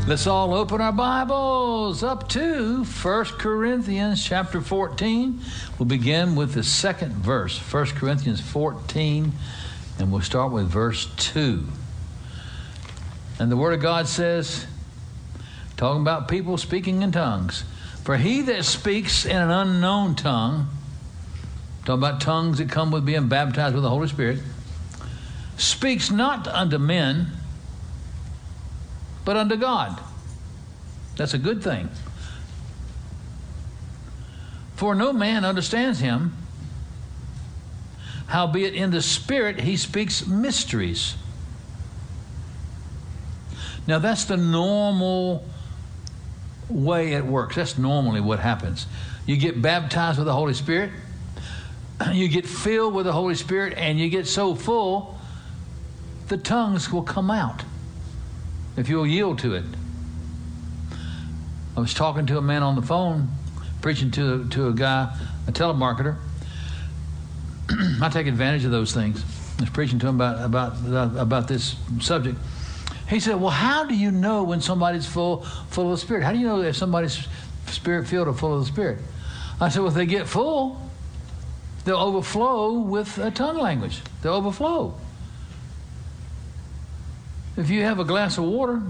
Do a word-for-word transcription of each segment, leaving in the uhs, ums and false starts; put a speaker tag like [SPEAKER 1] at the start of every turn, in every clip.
[SPEAKER 1] Let's all open our Bibles up to First Corinthians chapter fourteen. We'll begin with the second verse, First Corinthians fourteen, and we'll start with verse two. And the Word of God says, talking about people speaking in tongues, for he that speaks in an unknown tongue, talking about tongues that come with being baptized with the Holy Spirit, speaks not unto men, but unto God. That's a good thing. For no man understands him, howbeit in the Spirit he speaks mysteries. Now that's the normal way it works. That's normally what happens. You get baptized with the Holy Spirit, you get filled with the Holy Spirit, and you get so full, the tongues will come out if you'll yield to it. I was talking to a man on the phone, preaching to, to a guy, a telemarketer. I take advantage of those things. I was preaching to him about, about, about this subject. He said, well, how do you know when somebody's full, full of the Spirit? How do you know if somebody's Spirit-filled or full of the Spirit? I said, well, if they get full, they'll overflow with a tongue language. They'll overflow. If you have a glass of water,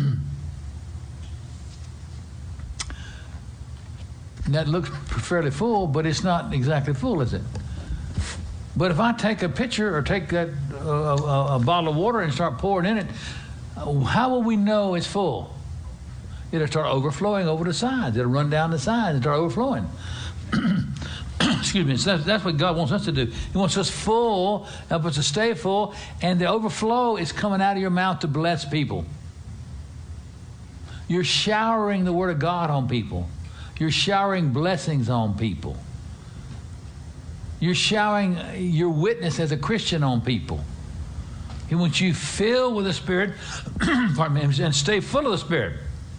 [SPEAKER 1] that looks fairly full, but it's not exactly full, is it? But if I take a pitcher or take that uh, a, a bottle of water and start pouring in it, how will we know it's full? It'll start overflowing over the sides. It'll run down the sides and start overflowing. Excuse me. So that's, that's what God wants us to do. He wants us full, help us to stay full, and the overflow is coming out of your mouth to bless people. You're showering the Word of God on people. You're showering blessings on people. You're showering your witness as a Christian on people. He wants you filled with the Spirit pardon me, and stay full of the Spirit.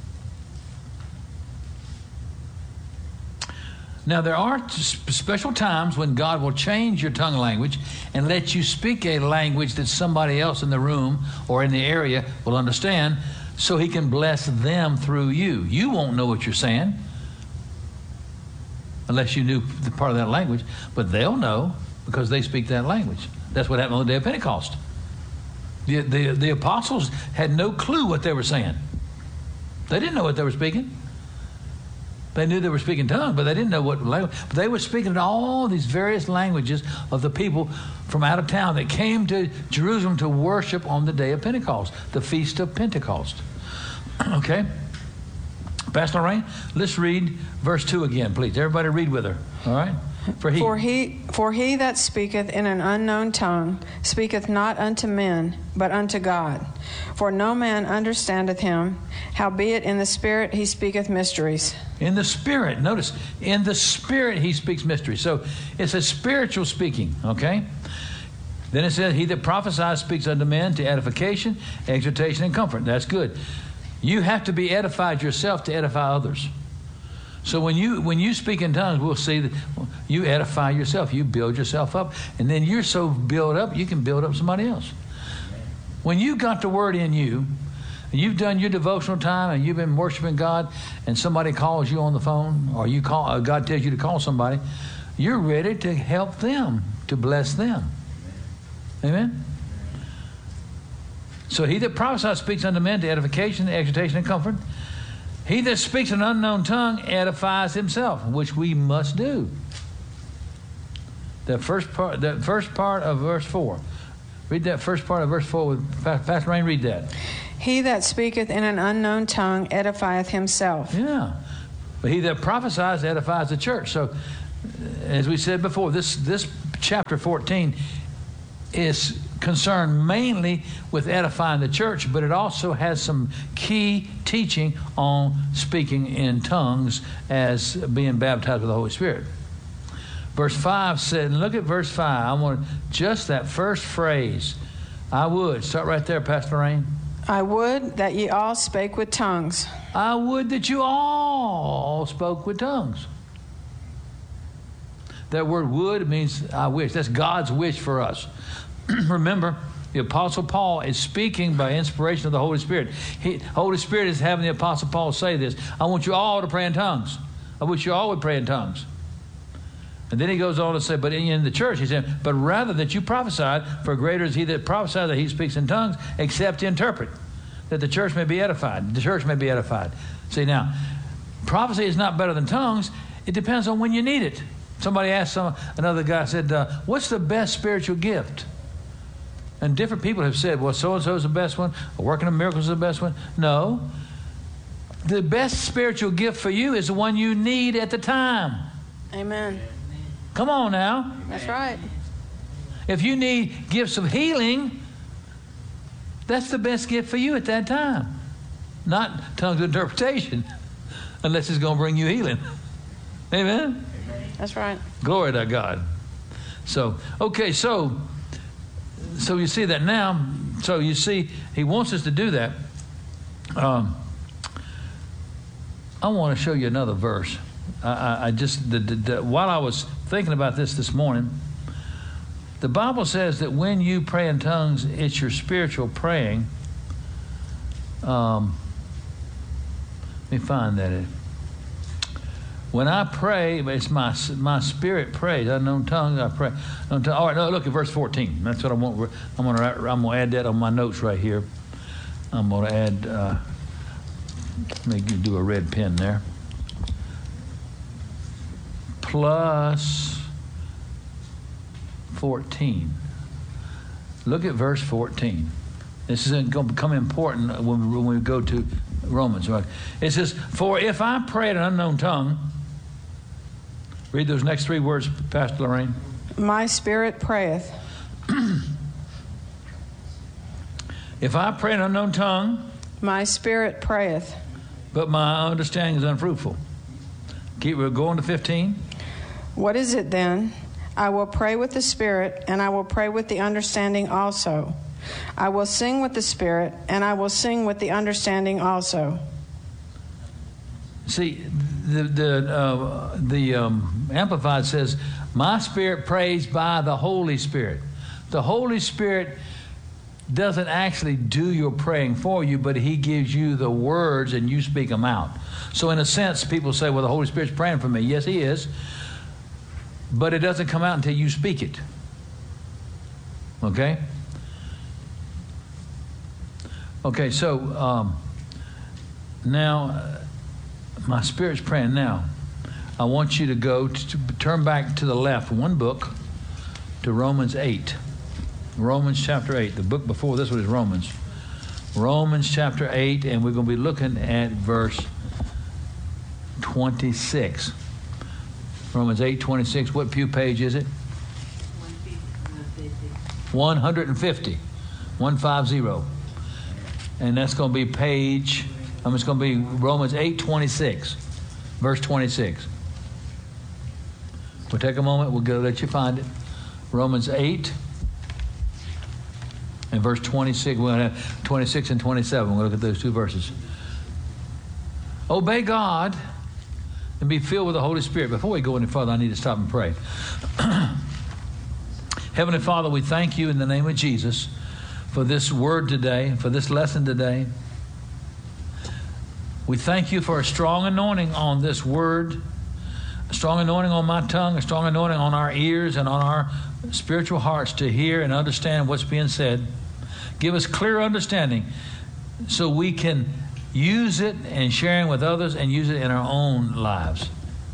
[SPEAKER 1] Now, there are special times when God will change your tongue language and let you speak a language that somebody else in the room or in the area will understand, so he can bless them through you. You won't know what you're saying unless you knew the part of that language, but they'll know because they speak that language. That's what happened on the day of Pentecost. The, the, the apostles had no clue what they were saying. They didn't know what they were speaking. They knew they were speaking tongues, but they didn't know what language. But they were speaking all these various languages of the people from out of town that came to Jerusalem to worship on the day of Pentecost, the Feast of Pentecost. Okay? Pastor Lorraine, let's read verse two again, please. Everybody read with her, all right? For he,
[SPEAKER 2] for he, for he that speaketh in an unknown tongue speaketh not unto men, but unto God. For no man understandeth him, howbeit in the Spirit he speaketh mysteries.
[SPEAKER 1] In the Spirit, notice, in the Spirit he speaks mysteries. So it's a spiritual speaking, okay? Then it says, he that prophesies speaks unto men to edification, exhortation, and comfort. That's good. You have to be edified yourself to edify others. So when you when you speak in tongues, we'll see that you edify yourself. You build yourself up. And then you're so built up, you can build up somebody else. When you got the Word in you, and you've done your devotional time, and you've been worshiping God, and somebody calls you on the phone, or you call, or God tells you to call somebody, you're ready to help them, to bless them. Amen? So he that prophesies speaks unto men to edification, exhortation, and comfort. He that speaks an unknown tongue edifies himself, which we must do. The first part, the first part of verse four. Read that first part of verse four. With Pastor Rain, read that.
[SPEAKER 2] He that speaketh in an unknown tongue edifieth himself.
[SPEAKER 1] Yeah, but he that prophesies edifies the church. So, as we said before, this this chapter fourteen is concerned mainly with edifying the church, but it also has some key teaching on speaking in tongues as being baptized with the Holy Spirit. Verse five said, and look at verse five. I want just that first phrase. I would. Start right there, Pastor Rain.
[SPEAKER 2] I would that ye all spake with tongues.
[SPEAKER 1] I would that you all spoke with tongues. That word would means I wish. That's God's wish for us. Remember, The Apostle Paul is speaking by inspiration of the Holy Spirit. He, Holy Spirit is having the Apostle Paul say this. I want you all to pray in tongues. I wish you all would pray in tongues. And then he goes on to say, but in the church, he said, but rather that you prophesied, for greater is he that prophesied that he speaks in tongues, except to interpret, that the church may be edified. The church may be edified. See, now, prophecy is not better than tongues. It depends on when you need it. Somebody asked some, another guy, said, uh, what's the best spiritual gift? And different people have said, well, so-and-so is the best one, or working of miracles is the best one. No. The best spiritual gift for you is the one you need at the time.
[SPEAKER 2] Amen.
[SPEAKER 1] Come on now.
[SPEAKER 2] That's right.
[SPEAKER 1] If you need gifts of healing, that's the best gift for you at that time. Not tongues of interpretation, unless it's going to bring you healing. Amen?
[SPEAKER 2] That's right.
[SPEAKER 1] Glory to God. So, okay, so... So you see that now. So you see, he wants us to do that. Um, I want to show you another verse. I, I, I just, the, the, the, while I was thinking about this this morning, the Bible says that when you pray in tongues, it's your spiritual praying. Um, let me find that. When I pray, it's my my spirit prays. Unknown tongues, I pray. Unknown tongue. All right, no, look at verse fourteen. That's what I want. I'm going to I'm going to add that on my notes right here. I'm going to add. Uh, let me do a red pen there. Plus fourteen. Look at verse fourteen. This is going to become important when we, when we go to Romans. Right? It says, "For if I pray in an unknown tongue." Read those next three words, Pastor Lorraine.
[SPEAKER 2] My spirit prayeth.
[SPEAKER 1] If I pray in an unknown tongue.
[SPEAKER 2] My spirit prayeth.
[SPEAKER 1] But my understanding is unfruitful. Keep going to fifteen.
[SPEAKER 2] What is it then? I will pray with the spirit, and I will pray with the understanding also. I will sing with the spirit, and I will sing with the understanding also.
[SPEAKER 1] See, the the uh, the um, Amplified says, "My spirit prays by the Holy Spirit." The Holy Spirit doesn't actually do your praying for you, but He gives you the words and you speak them out. So, in a sense, people say, "Well, the Holy Spirit's praying for me." Yes, He is, but it doesn't come out until you speak it. Okay. Okay. So um, now. Uh, My spirit's praying now. I want you to go to, to turn back to the left one book to Romans eight. Romans chapter eight. The book before this one is Romans. Romans chapter eight, and we're going to be looking at verse twenty-six. Romans eight twenty-six. What pew page is it? one fifty. one fifty. And that's going to be page... I'm just going to be Romans eight twenty-six, verse twenty-six. We'll take a moment. We'll go let you find it. Romans eight and verse twenty-six. We're going to have twenty-six and twenty-seven. We're going to look at those two verses. Obey God and be filled with the Holy Spirit. Before we go any further, I need to stop and pray. Heavenly Father, we thank you in the name of Jesus for this word today, for this lesson today. We thank you for a strong anointing on this word, a strong anointing on my tongue, a strong anointing on our ears and on our spiritual hearts to hear and understand what's being said. Give us clear understanding so we can use it and sharing with others and use it in our own lives.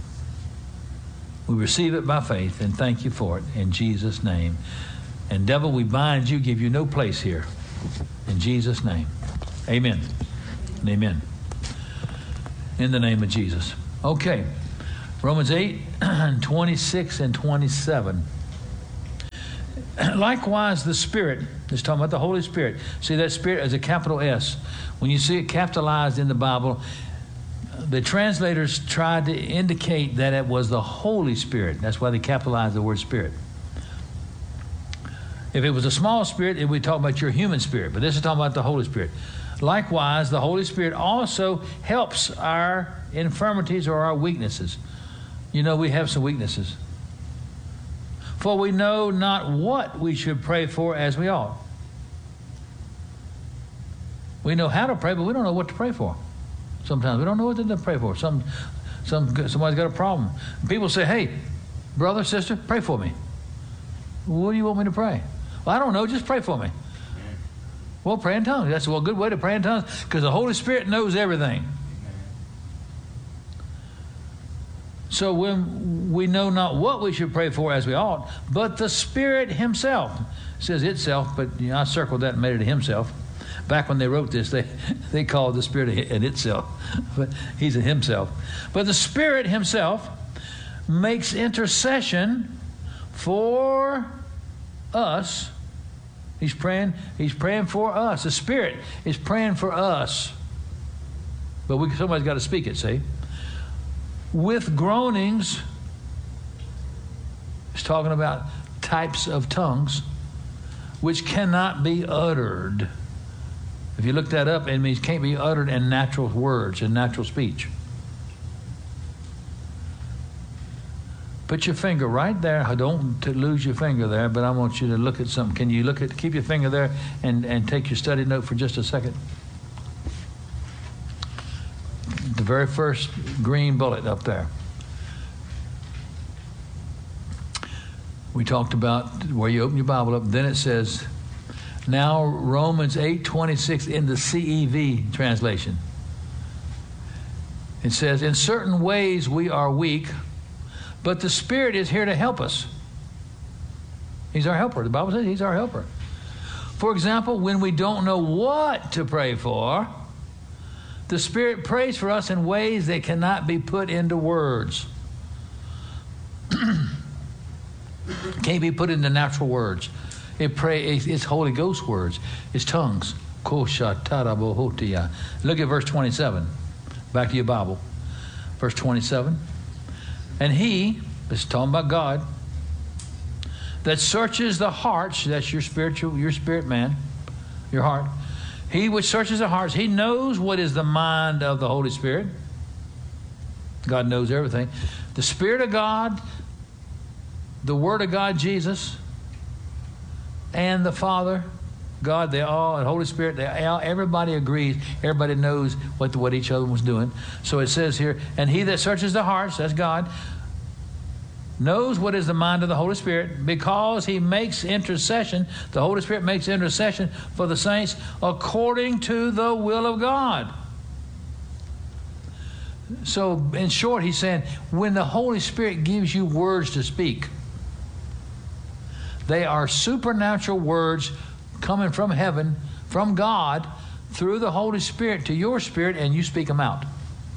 [SPEAKER 1] We receive it by faith and thank you for it in Jesus' name. And devil, we bind you, give you no place here. In Jesus' name. Amen. And amen. In the name of Jesus. Okay. Romans eight, twenty-six and twenty-seven. Likewise, the Spirit, it's talking about the Holy Spirit. See that Spirit as a capital S. When you see it capitalized in the Bible, the translators tried to indicate that it was the Holy Spirit. That's why they capitalized the word Spirit. If it was a small spirit, it would talk about your human spirit. But this is talking about the Holy Spirit. Likewise, the Holy Spirit also helps our infirmities or our weaknesses. You know, we have some weaknesses. For we know not what we should pray for as we ought. We know how to pray, but we don't know what to pray for. Sometimes we don't know what to pray for. Some, some, somebody's got a problem. People say, hey, brother, sister, pray for me. What do you want me to pray? Well, I don't know. Just pray for me. Well, pray in tongues. That's well, a good way to pray in tongues because the Holy Spirit knows everything. So when we know not what we should pray for as we ought, but the Spirit Himself. It says itself, but you know, I circled that and made it Himself. Back when they wrote this, they, they called the Spirit an itself, but He's a Himself. But the Spirit Himself makes intercession for us. He's praying, He's praying for us. The Spirit is praying for us. But we, somebody's got to speak it, see? With groanings, it's talking about types of tongues, which cannot be uttered. If you look that up, it means can't be uttered in natural words, in natural speech. Put your finger right there. I don't to lose your finger there, but I want you to look at something. Can you look at, keep your finger there and, and take your study note for just a second? The very first green bullet up there. We talked about where you open your Bible up. Then it says, now Romans eight twenty-six in the C E V translation. It says, in certain ways we are weak, but the Spirit is here to help us. He's our helper. The Bible says He's our helper. For example, when we don't know what to pray for, the Spirit prays for us in ways that cannot be put into words. Can't be put into natural words. It pray, it's Holy Ghost words. It's tongues. Look at verse twenty-seven. Back to your Bible. Verse twenty-seven. And He, this is talking about God, that searches the hearts, that's your spiritual, your spirit man, your heart. He which searches the hearts, He knows what is the mind of the Holy Spirit. God knows everything. The Spirit of God, the Word of God, Jesus, and the Father, God, they all, and Holy Spirit, they all, everybody agrees. Everybody knows what, the, what each other was doing. So it says here, and He that searches the hearts, that's God, knows what is the mind of the Holy Spirit because He makes intercession. The Holy Spirit makes intercession for the saints according to the will of God. So in short, He's saying when the Holy Spirit gives you words to speak, they are supernatural words coming from heaven, from God, through the Holy Spirit to your spirit, and you speak them out.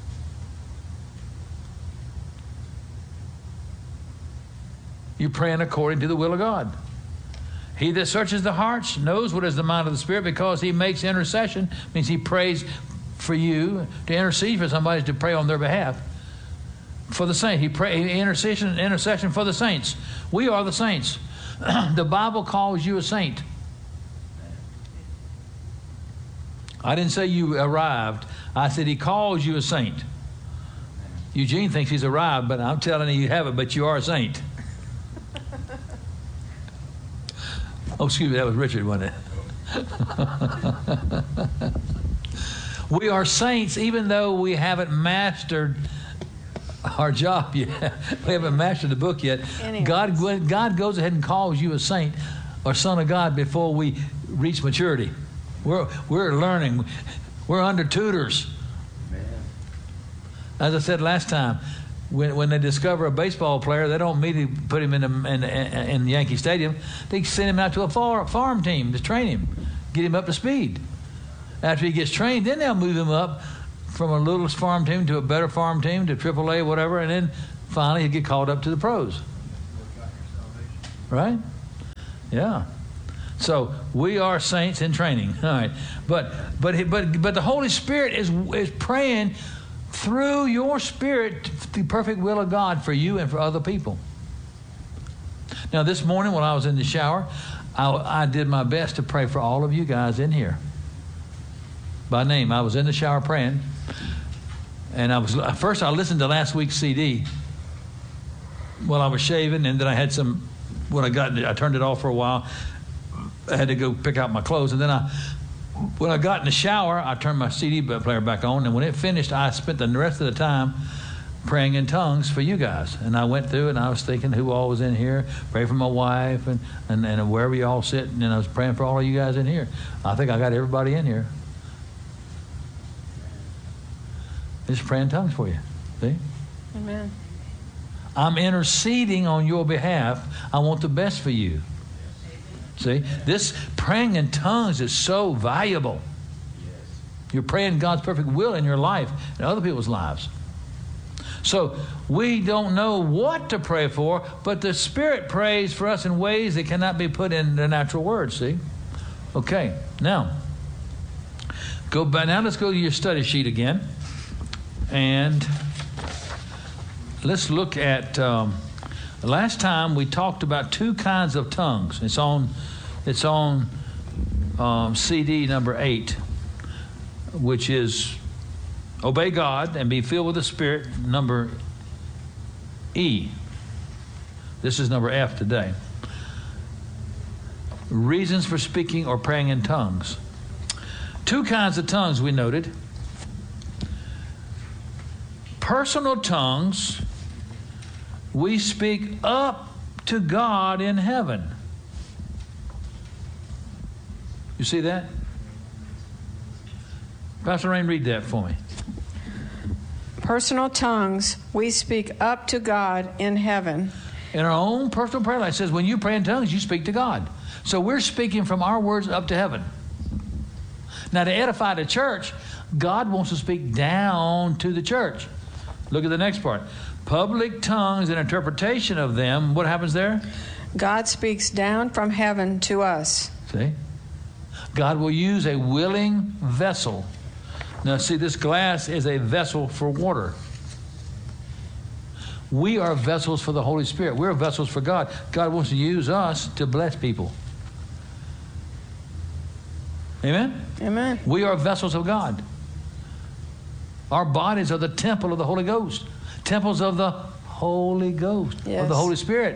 [SPEAKER 1] You're praying according to the will of God. He that searches the hearts knows what is the mind of the Spirit because He makes intercession, means He prays for you, to intercede for somebody, to pray on their behalf. For the saint, He pray intercession, intercession for the saints. We are the saints. The Bible calls you a saint. I didn't say you arrived. I said He calls you a saint. Eugene thinks he's arrived, but I'm telling you, you haven't, but you are a saint. Oh, excuse me, that was Richard, wasn't it? We are saints even though we haven't mastered our job yet. We haven't mastered the book yet. Anyways. God, God goes ahead and calls you a saint or son of God before we reach maturity. We're, we're learning. We're under tutors. Amen. As I said last time, when, when they discover a baseball player, they don't immediately put him in, the, in, in Yankee Stadium. They send him out to a far, farm team to train him, get him up to speed. After he gets trained, then they'll move him up from a little farm team to a better farm team to triple A, whatever, and then finally he'll get called up to the pros. Right? Yeah. So we are saints in training. All right. But but but but the Holy Spirit is is praying through your spirit the perfect will of God for you and for other people. Now this morning when I was in the shower, I, I did my best to pray for all of you guys in here. By name. I was in the shower praying. And I was first I listened to last week's C D while I was shaving, and then I had some when I got I turned it off for a while. I had to go pick out my clothes, and then I When I got in the shower, I turned my C D player back on, and when it finished, I spent the rest of the time praying in tongues for you guys. And I went through, and I was thinking who all was in here, pray for my wife, and, and, and wherever you all sit, and I was praying for all of you guys in here. I think I got everybody in here. Just praying tongues for you. See?
[SPEAKER 2] Amen.
[SPEAKER 1] I'm interceding on your behalf. I want the best for you. See? This praying in tongues is so valuable. You're praying God's perfect will in your life and other people's lives. So we don't know what to pray for, but the Spirit prays for us in ways that cannot be put in the natural words, see? Okay, now, go back. Now let's go to your study sheet again. And let's look at, um, last time we talked about two kinds of tongues. It's on, it's on um, C D number eight, which is obey God and be filled with the Spirit, number E. This is number F today. Reasons for speaking or praying in tongues. Two kinds of tongues we noted. Personal tongues, we speak up to God in heaven. You see that? Pastor Rain, read that for me.
[SPEAKER 2] Personal tongues, we speak up to God in heaven.
[SPEAKER 1] In our own personal prayer life, it says when you pray in tongues, you speak to God. So we're speaking from our words up to heaven. Now, to edify the church, God wants to speak down to the church. Look at the next part. Public tongues and interpretation of them, what happens there?
[SPEAKER 2] God speaks down from heaven to us.
[SPEAKER 1] See? God will use a willing vessel. Now, see, this glass is a vessel for water. We are vessels for the Holy Spirit. We're vessels for God. God wants to use us to bless people. Amen?
[SPEAKER 2] Amen.
[SPEAKER 1] We are vessels of God. Our bodies are the temple of the Holy Ghost. Temples of the Holy Ghost,
[SPEAKER 2] yes.
[SPEAKER 1] of the Holy Spirit,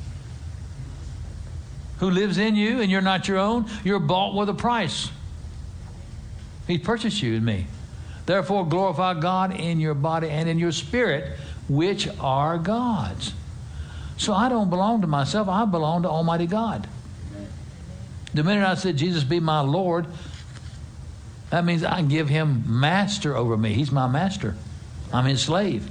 [SPEAKER 1] who lives in you, and you're not your own. You're bought with a price. He purchased you and me. Therefore, glorify God in your body and in your spirit, which are God's. So I don't belong to myself. I belong to Almighty God. The minute I said, Jesus be my Lord, that means I give him master over me. He's my master. I'm his slave.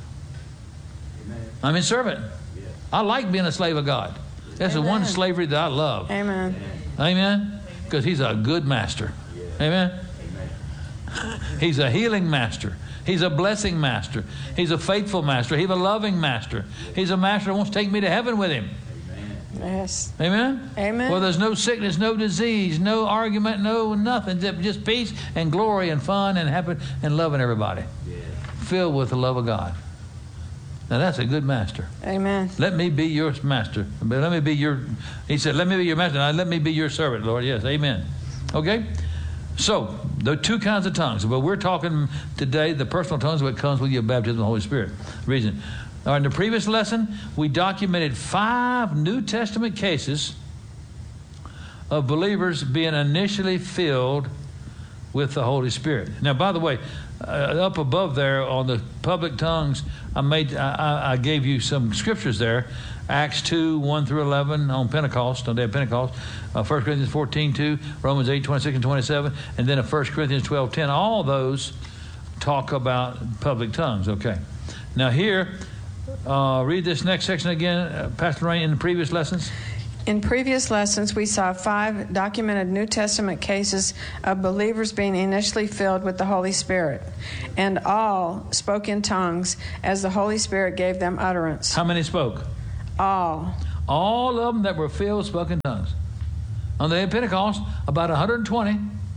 [SPEAKER 1] I'm his servant. I like being a slave of God. That's the one slavery that I love.
[SPEAKER 2] Amen.
[SPEAKER 1] Amen? Because he's a good master. Amen? He's a healing master. He's a blessing master. He's a faithful master. He's a loving master. He's a master that wants to take me to heaven with him.
[SPEAKER 2] Yes.
[SPEAKER 1] Amen?
[SPEAKER 2] Amen.
[SPEAKER 1] Well, there's no sickness, no disease, no argument, no nothing. Just peace and glory and fun and happy and loving everybody. Yeah. Filled with the love of God. Now, that's a good master.
[SPEAKER 2] Amen.
[SPEAKER 1] Let me be your master. Let me be your, he said, let me be your master. Now, let me be your servant, Lord. Yes, amen. Okay? So, there are two kinds of tongues. But we're talking today, the personal tongues, what comes with your baptism of the Holy Spirit. Reason. Now, in the previous lesson, we documented five New Testament cases of believers being initially filled with the Holy Spirit. Now, by the way, uh, up above there on the public tongues, I made I, I gave you some scriptures there. Acts two, one through eleven on Pentecost, on the day of Pentecost. Uh, First Corinthians fourteen, two, Romans eight, twenty-six and twenty-seven, and then First Corinthians twelve, ten. All those talk about public tongues. Okay. Now here, uh, read this next section again, uh, Pastor Rain, in the previous lessons.
[SPEAKER 2] In previous lessons, we saw five documented New Testament cases of believers being initially filled with the Holy Spirit, and all spoke in tongues as the Holy Spirit gave them utterance.
[SPEAKER 1] How many spoke?
[SPEAKER 2] All.
[SPEAKER 1] All of them that were filled spoke in tongues. On the day of Pentecost, about one hundred twenty.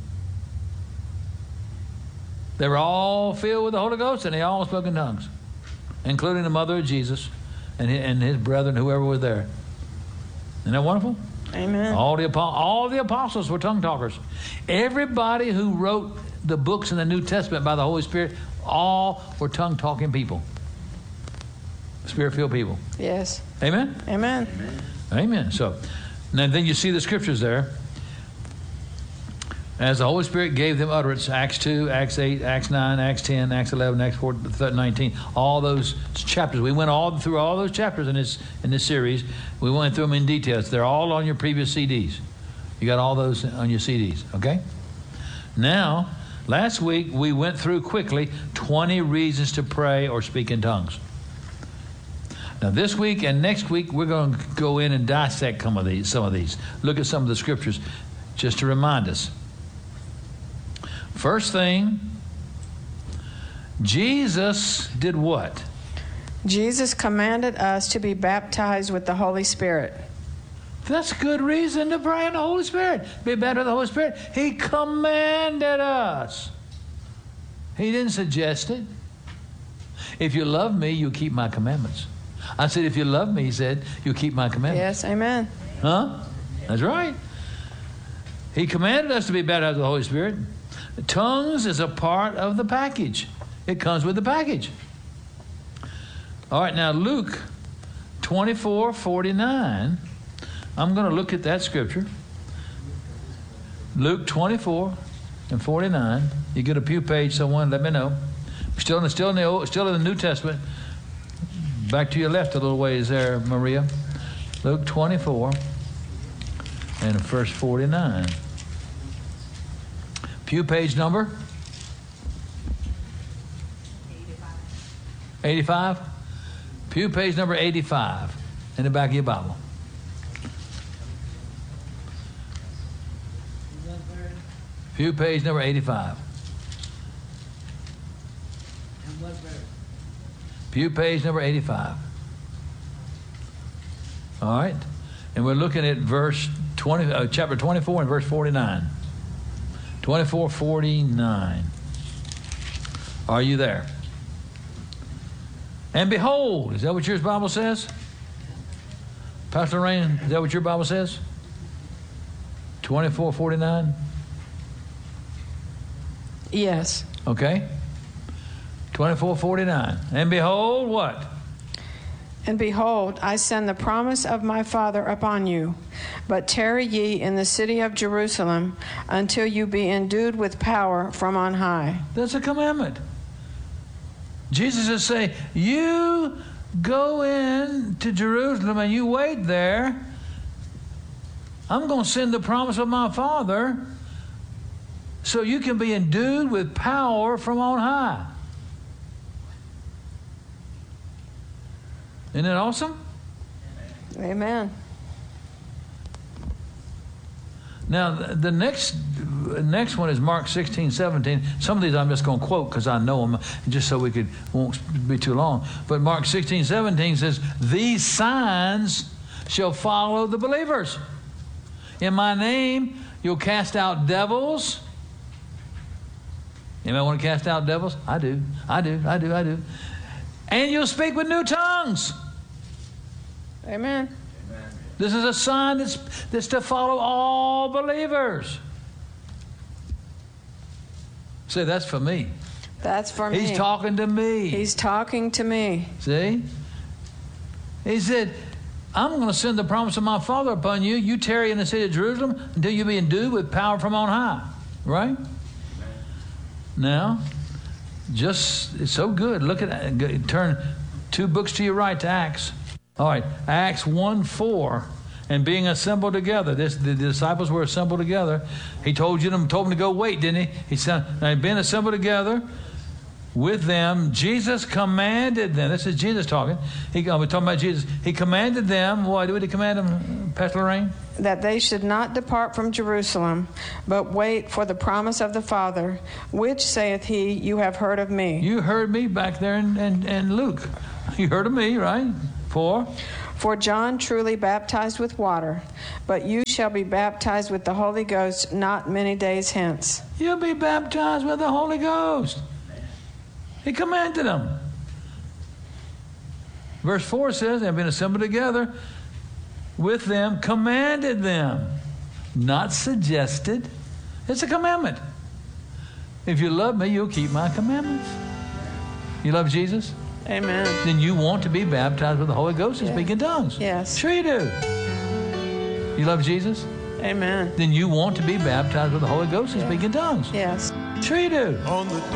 [SPEAKER 1] They were all filled with the Holy Ghost, and they all spoke in tongues, including the mother of Jesus and his, and his brethren, whoever was there. Isn't that wonderful?
[SPEAKER 2] Amen.
[SPEAKER 1] All the, all the apostles were tongue talkers. Everybody who wrote the books in the New Testament by the Holy Spirit, all were tongue talking people. Spirit-filled people.
[SPEAKER 2] Yes.
[SPEAKER 1] Amen?
[SPEAKER 2] Amen.
[SPEAKER 1] Amen. So, now then you see the scriptures there. As the Holy Spirit gave them utterance, Acts two, Acts eight, Acts nine, Acts ten, Acts eleven, Acts four, nineteen, all those chapters. We went all through all those chapters in this in this series. We went through them in details. They're all on your previous C Ds. You got all those on your C Ds, okay? Now, last week we went through quickly twenty reasons to pray or speak in tongues. Now, this week and next week, we're going to go in and dissect some of these. Some of these. Look at some of the scriptures just to remind us. First thing, Jesus did what?
[SPEAKER 2] Jesus commanded us to be baptized with the Holy Spirit.
[SPEAKER 1] That's a good reason to pray in the Holy Spirit. Be baptized with the Holy Spirit. He commanded us. He didn't suggest it. If you love me, you'll keep my commandments. I said, if you love me, he said, you'll keep my commandments.
[SPEAKER 2] Yes, amen.
[SPEAKER 1] Huh? That's right. He commanded us to be baptized with the Holy Spirit. Tongues is a part of the package. It comes with the package. All right, now Luke twenty-four forty-nine. I'm going to look at that scripture. Luke twenty-four and forty-nine. You get a pew page, someone, let me know. Still in the, still in the, Old, still in the New Testament. Back to your left a little ways there, Maria. Luke twenty-four and verse forty-nine. Pew page number? eighty-five. Pew page number eighty-five in the back of your Bible. Pew page number eighty-five. Pew page number eighty-five. All right. And we're looking at verse twenty, uh, chapter twenty-four and verse forty-nine. twenty-four forty-nine. Are you there? And behold, is that what your Bible says? Pastor Lorraine, is that what your Bible says? twenty-four forty-nine?
[SPEAKER 2] Yes.
[SPEAKER 1] Okay. twenty-four forty-nine. And behold, what?
[SPEAKER 2] And behold, I send the promise of my Father upon you. But tarry ye in the city of Jerusalem until you be endued with power from on high.
[SPEAKER 1] That's a commandment. Jesus is saying, you go in to Jerusalem and you wait there. I'm going to send the promise of my Father so you can be endued with power from on high. Isn't that awesome?
[SPEAKER 2] Amen.
[SPEAKER 1] Now, the, the next next one is Mark sixteen seventeen. Some of these I'm just going to quote because I know them, just so we could won't be too long. But Mark sixteen seventeen says, these signs shall follow the believers. In my name, you'll cast out devils. Anybody want to cast out devils? I do. I do. I do. I do. And you'll speak with new tongues.
[SPEAKER 2] Amen.
[SPEAKER 1] This is a sign that's, that's to follow all believers. Say, that's for me.
[SPEAKER 2] That's for me.
[SPEAKER 1] He's talking to me.
[SPEAKER 2] He's talking to me.
[SPEAKER 1] See? He said, I'm going to send the promise of my Father upon you. You tarry in the city of Jerusalem until you be endued with power from on high. Right? Now, just, it's so good. Look at that. Turn two books to your right to Acts. All right, Acts one four, and being assembled together. This the, the disciples were assembled together. He told you them, told them to go wait, didn't he? He said, now being assembled together with them, Jesus commanded them. This is Jesus talking. He, oh, we're talking about Jesus. He commanded them. What did he command them, Pastor Lorraine?
[SPEAKER 2] That they should not depart from Jerusalem, but wait for the promise of the Father, which saith he, you have heard of me.
[SPEAKER 1] You heard me back there in, in, in Luke. You heard of me, right? For?
[SPEAKER 2] For John truly baptized with water, but you shall be baptized with the Holy Ghost not many days hence.
[SPEAKER 1] You'll be baptized with the Holy Ghost. He commanded them. Verse four says, they have been assembled together with them, commanded them. Not suggested. It's a commandment. If you love me, you'll keep my commandments. You love Jesus?
[SPEAKER 2] Amen.
[SPEAKER 1] Then you want to be baptized with the Holy Ghost and
[SPEAKER 2] Yeah.
[SPEAKER 1] speak in tongues.
[SPEAKER 2] Yes.
[SPEAKER 1] Sure you do. You love Jesus?
[SPEAKER 2] Amen.
[SPEAKER 1] then you want to be baptized with the Holy Ghost and speak in tongues.
[SPEAKER 2] Yes.
[SPEAKER 1] Sure you do.
[SPEAKER 3] On the